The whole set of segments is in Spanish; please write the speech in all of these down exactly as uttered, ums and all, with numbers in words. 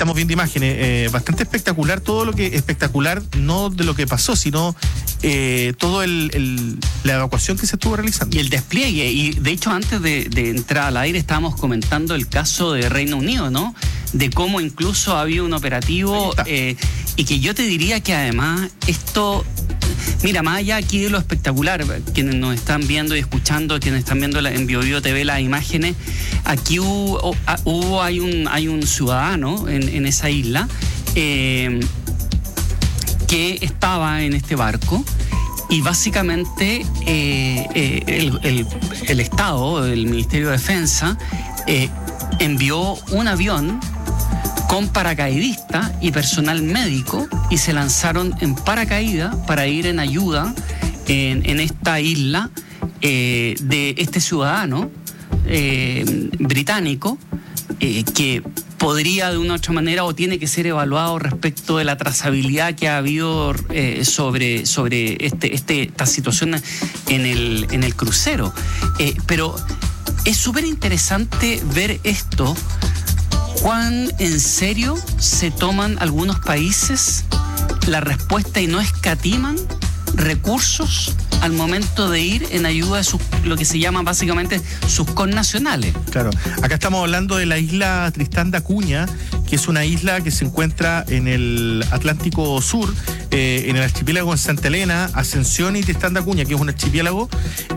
estamos viendo imágenes, eh, bastante espectacular todo lo que, espectacular no de lo que pasó, sino eh, todo el, el, la evacuación que se estuvo realizando. Y el despliegue, y de hecho antes de, de entrar al aire estábamos comentando el caso de Reino Unido, ¿no? De cómo incluso había un operativo, eh, y que yo te diría que además esto... Mira, más allá aquí de lo espectacular, quienes nos están viendo y escuchando, quienes están viendo en BioBio T V las imágenes, aquí hubo, hubo hay, un, hay un ciudadano en, en esa isla eh, que estaba en este barco y básicamente eh, eh, el, el, el Estado, el Ministerio de Defensa, eh, envió un avión con paracaidistas y personal médico y se lanzaron en paracaídas para ir en ayuda en, en esta isla eh, de este ciudadano eh, británico eh, que podría de una u otra manera o tiene que ser evaluado respecto de la trazabilidad que ha habido eh, sobre, sobre este, este, esta situación en el, en el crucero. Eh, pero es súper interesante ver esto. ¿Cuán en serio se toman algunos países la respuesta y no escatiman recursos al momento de ir en ayuda de sus, lo que se llama básicamente sus connacionales? Claro, acá estamos hablando de la isla Tristán da Cunha, que es una isla que se encuentra en el Atlántico Sur, eh, en el archipiélago en Santa Elena, Ascensión y Tristán da Cunha, que es un archipiélago.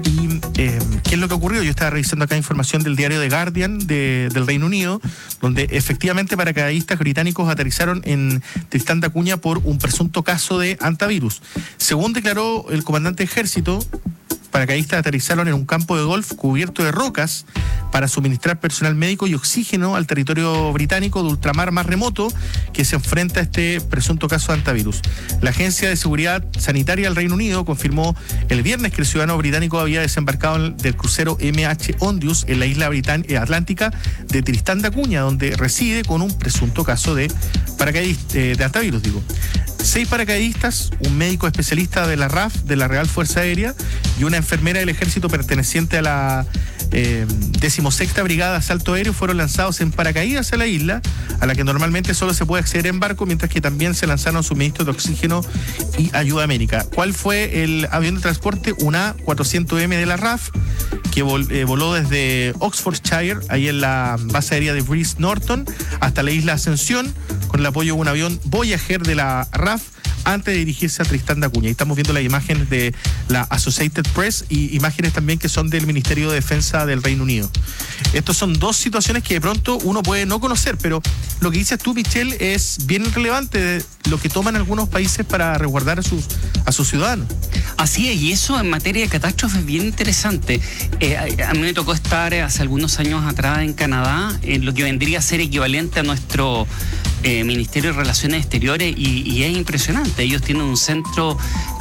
Y eh, ¿qué es lo que ocurrió? Yo estaba revisando acá información del diario The Guardian de, del Reino Unido, donde efectivamente paracaidistas británicos aterrizaron en Tristán da Cunha por un presunto caso de antivirus. Según declaró el comandante de ejército, paracaidistas aterrizaron en un campo de golf cubierto de rocas para suministrar personal médico y oxígeno al territorio británico de ultramar más remoto que se enfrenta a este presunto caso de antivirus. La Agencia de Seguridad Sanitaria del Reino Unido confirmó el viernes que el ciudadano británico había desembarcado del crucero M H Ondius en la isla Britán- atlántica de Tristán da Cunha, donde reside con un presunto caso de paracaidistas, eh, de antivirus, digo. Seis paracaidistas, un médico especialista de la R A F, de la Real Fuerza Aérea, y una enfermera del ejército perteneciente a la eh, decimosexta Brigada de Asalto Aéreo fueron lanzados en paracaídas a la isla, a la que normalmente solo se puede acceder en barco, mientras que también se lanzaron suministros de oxígeno y ayuda médica. ¿Cuál fue el avión de transporte? Un A cuatrocientos M de la R A F, que vol, eh, voló desde Oxfordshire, ahí en la base aérea de Brice Norton, hasta la isla Ascensión, con el apoyo de un avión Voyager de la R A F, antes de dirigirse a Tristán da Cunha. Ahí estamos viendo las imágenes de la Associated Press y imágenes también que son del Ministerio de Defensa del Reino Unido. Estos son dos situaciones que de pronto uno puede no conocer, pero lo que dices tú, Michelle, es bien relevante de lo que toman algunos países para resguardar a sus, a sus ciudadanos. Así es, y eso en materia de catástrofes es bien interesante. Eh, a, a mí me tocó estar hace algunos años atrás en Canadá, en lo que vendría a ser equivalente a nuestro eh, Ministerio de Relaciones Exteriores, y, y es impresionante. Ellos tienen un centro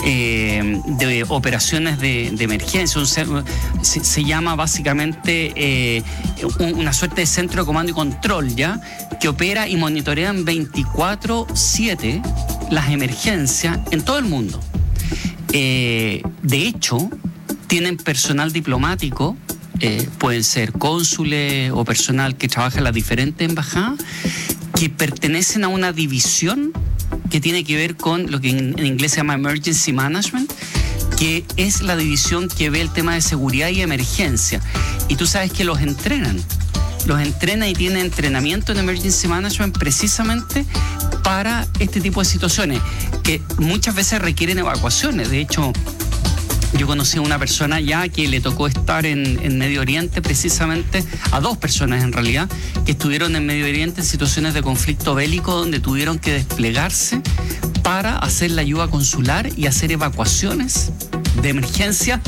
eh, de operaciones de, de emergencia, un centro, se, se llama básicamente eh, un, una suerte de centro de comando y control, ¿ya? Que opera y monitorea veinticuatro siete las emergencias en todo el mundo. Eh, de hecho, tienen personal diplomático, eh, pueden ser cónsules o personal que trabaja en las diferentes embajadas, que pertenecen a una división que tiene que ver con lo que en, en inglés se llama Emergency Management, que es la división que ve el tema de seguridad y emergencia. Y tú sabes que los entrenan. Los entrenan y tienen entrenamiento en Emergency Management precisamente para este tipo de situaciones, que muchas veces requieren evacuaciones. De hecho, yo conocí a una persona ya que le tocó estar en, en Medio Oriente precisamente, a dos personas en realidad, que estuvieron en Medio Oriente en situaciones de conflicto bélico donde tuvieron que desplegarse para hacer la ayuda consular y hacer evacuaciones de emergencia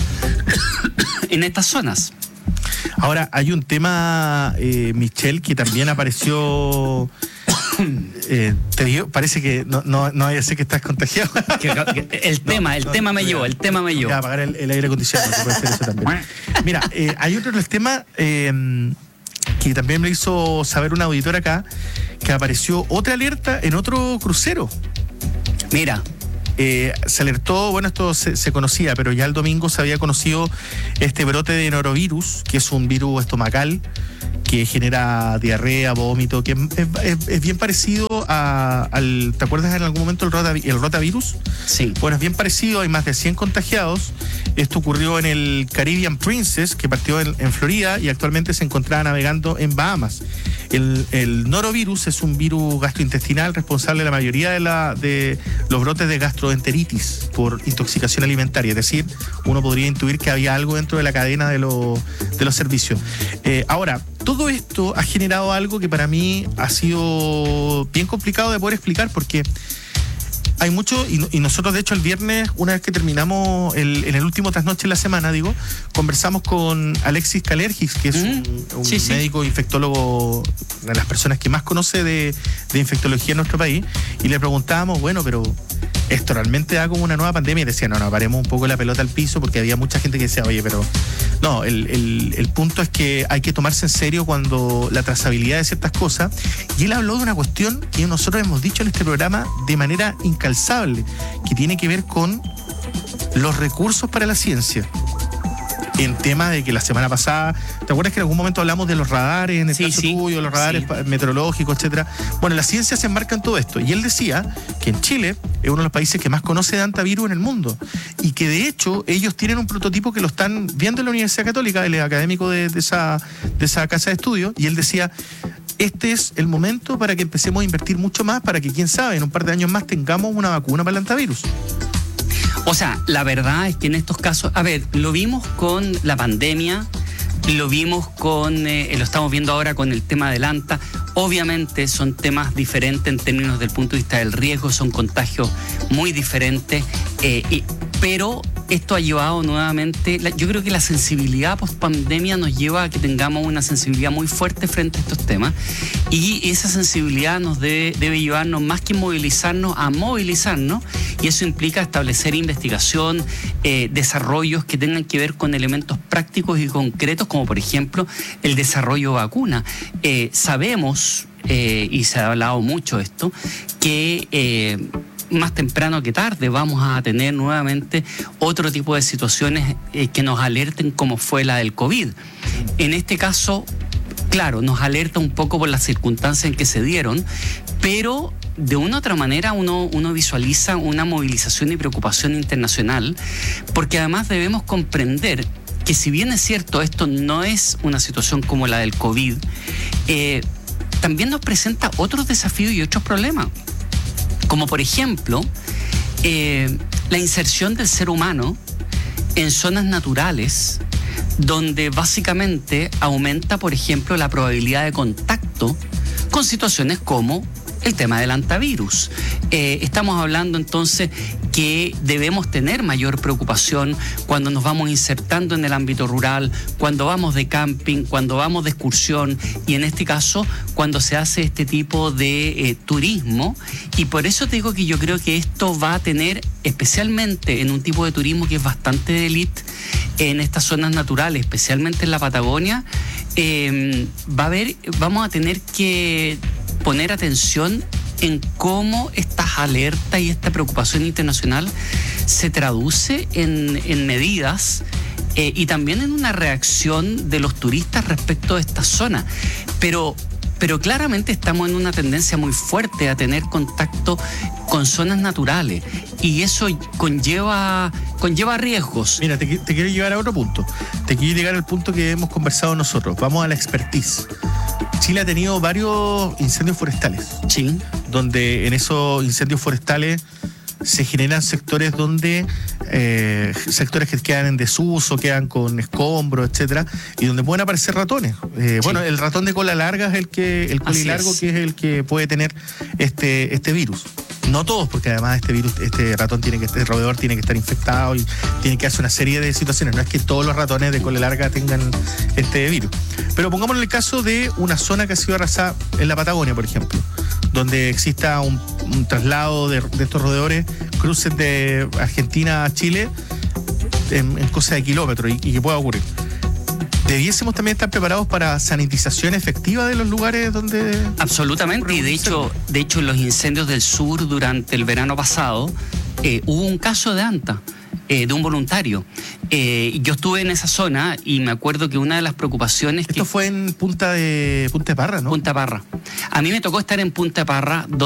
en estas zonas. Ahora, hay un tema, eh, Michelle, que también apareció... Eh, te digo, parece que no, no, no vaya a ser que estás contagiado. Que, que el tema, no, el no, tema me llevó, el tema me llevó. Voy a apagar el, el aire acondicionado, que puede ser eso también. Mira, eh, hay otro del tema eh, que también me hizo saber un auditor acá, que apareció otra alerta en otro crucero. Mira, eh, se alertó, bueno, esto se, se conocía, pero ya el domingo se había conocido este brote de norovirus, que es un virus estomacal que genera diarrea, vómito, que es, es, es bien parecido a, al, ¿te acuerdas en algún momento el, rota, el rotavirus? Sí. Bueno, es bien parecido, hay más de cien contagiados. Esto ocurrió en el Caribbean Princess, que partió en, en Florida y actualmente se encontraba navegando en Bahamas. El, el norovirus es un virus gastrointestinal responsable de la mayoría de, la, de los brotes de gastroenteritis por intoxicación alimentaria. Es decir, uno podría intuir que había algo dentro de la cadena de, lo, de los servicios. Eh, ahora, todo esto ha generado algo que para mí ha sido bien complicado de poder explicar, porque hay mucho, y, y nosotros de hecho el viernes, una vez que terminamos el, en el último trasnoche de la semana, digo, conversamos con Alexis Kalergis, que es mm, un, un sí, médico sí. infectólogo, una de las personas que más conoce de, de infectología en nuestro país, y le preguntábamos, bueno, pero ¿esto realmente da como una nueva pandemia? Y decía, no, no, paremos un poco la pelota al piso, porque había mucha gente que decía, oye, pero no, el, el, el punto es que hay que tomarse en serio cuando la trazabilidad de ciertas cosas, y él habló de una cuestión que nosotros hemos dicho en este programa de manera incalzable, que tiene que ver con los recursos para la ciencia. En tema de que la semana pasada, ¿te acuerdas que en algún momento hablamos de los radares, en el sí, caso sí, tuyo, los radares sí. meteorológicos, etcétera? Bueno, la ciencia se enmarca en todo esto. Y él decía que en Chile es uno de los países que más conoce de hantavirus en el mundo. Y que de hecho ellos tienen un prototipo que lo están viendo en la Universidad Católica, él es académico de, de, esa, de esa casa de estudio, y él decía, este es el momento para que empecemos a invertir mucho más, para que, quién sabe, en un par de años más tengamos una vacuna para el hantavirus. O sea, la verdad es que en estos casos, a ver, lo vimos con la pandemia, lo vimos con, eh, lo estamos viendo ahora con el tema del Anta. Obviamente son temas diferentes en términos del punto de vista del riesgo, son contagios muy diferentes, eh, y, pero esto ha llevado nuevamente, la, yo creo que la sensibilidad post pandemia nos lleva a que tengamos una sensibilidad muy fuerte frente a estos temas, y esa sensibilidad nos debe, debe llevarnos más que movilizarnos a movilizarnos, y eso implica establecer investigación, eh, desarrollos que tengan que ver con elementos prácticos y concretos, como por ejemplo el desarrollo de vacuna. Eh, sabemos, eh, y se ha hablado mucho esto, que eh, más temprano que tarde vamos a tener nuevamente otro tipo de situaciones eh, que nos alerten, como fue la del COVID. En este caso, claro, nos alerta un poco por las circunstancias en que se dieron, pero de una u otra manera uno, uno visualiza una movilización y preocupación internacional, porque además debemos comprender que, si bien es cierto, esto no es una situación como la del COVID, eh, también nos presenta otros desafíos y otros problemas, como por ejemplo eh, la inserción del ser humano en zonas naturales, donde básicamente aumenta, por ejemplo, la probabilidad de contacto con situaciones como el tema del hantavirus. Eh, estamos hablando entonces que debemos tener mayor preocupación cuando nos vamos insertando en el ámbito rural, cuando vamos de camping, cuando vamos de excursión, y en este caso cuando se hace este tipo de eh, turismo. Y por eso te digo que yo creo que esto va a tener, especialmente en un tipo de turismo que es bastante de élite, en estas zonas naturales, especialmente en la Patagonia, eh, va a haber, vamos a tener que poner atención en cómo estas alertas y esta preocupación internacional se traduce en, en medidas eh, y también en una reacción de los turistas respecto a esta zona. Pero, pero claramente estamos en una tendencia muy fuerte a tener contacto con zonas naturales, y eso conlleva, conlleva riesgos. Mira, te, te quiero llevar a otro punto. Te quiero llegar al punto que hemos conversado nosotros. Vamos a la expertise. Chile ha tenido varios incendios forestales. Sí. Donde en esos incendios forestales se generan sectores donde eh, sectores que quedan en desuso, quedan con escombros, etcétera, y donde pueden aparecer ratones. Eh, sí. Bueno, el ratón de cola larga es el que, el colilargo, que es el que puede tener este, este virus. No todos, porque además este virus, este ratón tiene que, este roedor tiene que estar infectado y tiene que hacer una serie de situaciones. No es que todos los ratones de cola larga tengan este virus. Pero pongámosle el caso de una zona que ha sido arrasada en la Patagonia, por ejemplo, donde exista un, un traslado de, de estos roedores, cruces de Argentina a Chile en, en cosa de kilómetros, y, y que pueda ocurrir. ¿Debiésemos también estar preparados para sanitización efectiva de los lugares donde...? Absolutamente, y de hecho, de hecho los incendios del sur durante el verano pasado eh, hubo un caso de anta. Eh, de un voluntario. Eh, yo estuve en esa zona y me acuerdo que una de las preocupaciones... Esto que fue en Punta de Punta de Parra, ¿no? Punta Parra. A mí me tocó estar en Punta Parra,